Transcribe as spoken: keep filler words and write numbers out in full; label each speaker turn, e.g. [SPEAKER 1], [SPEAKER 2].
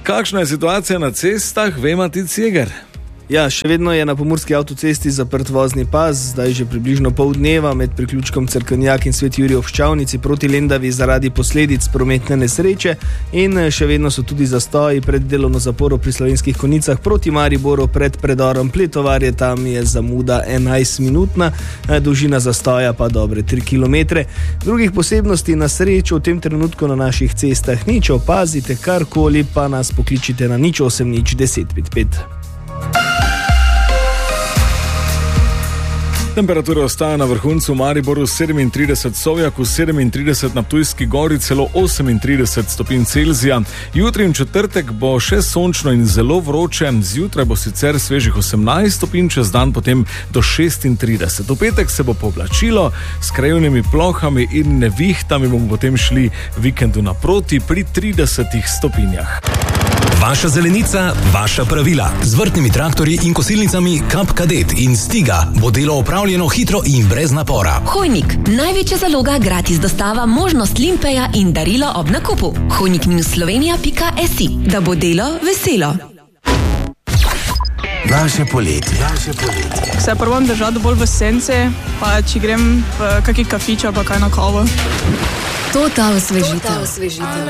[SPEAKER 1] Kakšna je situacija na cestah, ve Matic Jeger?
[SPEAKER 2] Ja, še vedno je na pomurski avtocesti zaprt vozni pas, zdaj že približno pol dneva med priključkom Cerkvenjak in Sveti Jurij ob Ščavnici proti Lendavi zaradi posledic prometne nesreče in še vedno so tudi zastoji pred delovno zaporo pri Slovenskih Konjicah proti Mariboru pred predorom Pletovarje, tam je zamuda enajst minutna, dolžina zastoja pa dobre tri kilometre. Drugih posebnosti na srečo v tem trenutku na naših cestah nič, opazite karkoli pa nas pokličite na nič osem nič deset pet pet.
[SPEAKER 1] Temperatura ostaja na vrhuncu v Mariboru sedemintrideset, Sovjaku sedemintrideset, na Ptujski gori celo osemintrideset stopinj Celzija. Jutri in četrtek bo še sončno in zelo vroče, zjutraj bo sicer svežih osemnajst stopinj, čez dan potem do šestintrideset. V petek se bo povlačilo s krajevnimi plohami in nevihtami, bomo potem šli vikendu naproti pri tridesetih stopinjah.
[SPEAKER 3] Vaša zelenica, vaša pravila. Z vrtnimi traktorji in kosilnicami Kap Kadet in Stiga bo delo opravljeno hitro in brez napora.
[SPEAKER 4] Hojnik, največja zaloga, gratis dostava, možnost limpeja in darilo ob nakupu. hojnik slovenija pika si, da bo delo veselo.
[SPEAKER 3] Naše poletje. Naše poletje.
[SPEAKER 5] Se probam držati bolj v senci, pa če grem v kakšen kafič ali pa kaj na kavo.
[SPEAKER 4] To ta osvežitev.